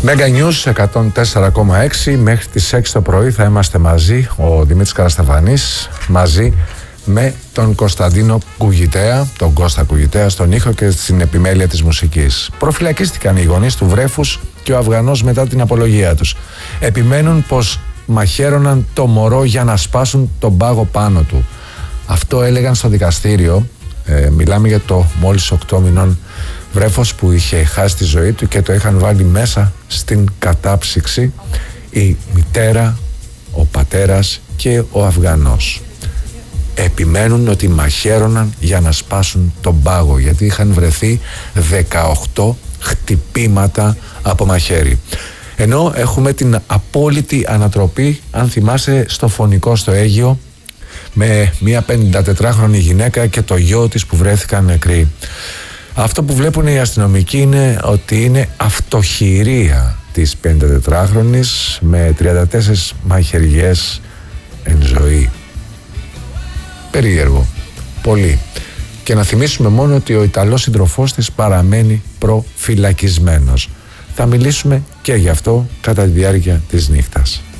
Mega News 104,6. Μέχρι τις 6 το πρωί θα είμαστε μαζί, ο Δημήτρης Καρασταφανής, μαζί με τον Κωνσταντίνο Κουγητέα, τον Κώστα Κουγητέα στον ήχο και στην επιμέλεια της μουσικής. Προφυλακίστηκαν οι γονείς του βρέφους και ο Αφγανός μετά την απολογία τους. Επιμένουν πως μαχαίρωναν το μωρό για να σπάσουν τον πάγο πάνω του. Αυτό έλεγαν στο δικαστήριο. Μιλάμε για το μόλις 8 μηνών βρέφος που είχε χάσει τη ζωή του και το είχαν βάλει μέσα στην κατάψυξη η μητέρα, ο πατέρας και ο Αφγανός. Επιμένουν ότι μαχαίρωναν για να σπάσουν τον πάγο, γιατί είχαν βρεθεί 18 χτυπήματα από μαχαίρι. Ενώ έχουμε την απόλυτη ανατροπή, αν θυμάσαι, στο Φωνικό στο Αίγυο, με μια 54χρονη γυναίκα και το γιο της που βρέθηκαν νεκροί. Αυτό που βλέπουν οι αστυνομικοί είναι ότι είναι αυτοχειρία της 54χρονης με 34 μαχαιριές εν ζωή. Περίεργο. Πολύ. Και να θυμίσουμε μόνο ότι ο Ιταλός σύντροφός της παραμένει προφυλακισμένος. Θα μιλήσουμε και γι' αυτό κατά τη διάρκεια της νύχτας.